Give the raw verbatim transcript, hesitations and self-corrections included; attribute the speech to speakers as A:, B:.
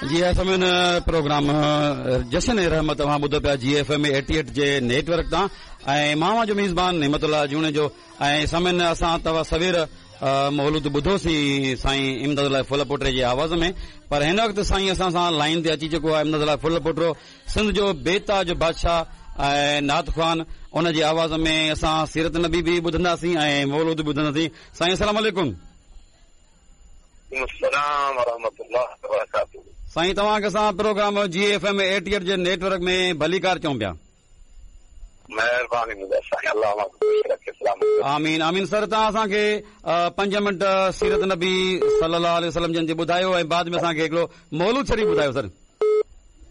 A: जी FM programme जशन रहमत तव्हां ॿुधो पिया जी एफएम एटी एट जे नेटवर्क तां ऐं मां जो मेज़बान नेमतुल्लाह जूणे जो ऐं समय असां तव्हां सवेर मौलूद ॿुधोसीं साईं इमदादुल्लाह फुल पोटरे जे आवाज़ में, पर हिन वक़्तु साईं असां सां लाइन ते अची चुको आहे इमदादुल्लाह फुल पोटरो, सिंध जो बेताज बादशाह ऐं नात ख़्वान। उन जी आवाज़ में असां सीरत नबी बि ॿुधंदासीं ऐं मौलूद बि ॿुधंदासीं। साईं अस्सलाम वालेकुम। साईं तव्हांखे असां प्रोग्राम जी एफ एम एटी एट जे नेटवर्क में भलीकार चऊं पिया। आमीन आमीन सर, तव्हां असांखे पंज मिंट सीरत नबी सल्लल्लाहु अलैहि वसल्लम जन जी ॿुधायो ऐं बाद में असांखे हिकिड़ो मौलूद शरीफ़ ॿुधायो सर।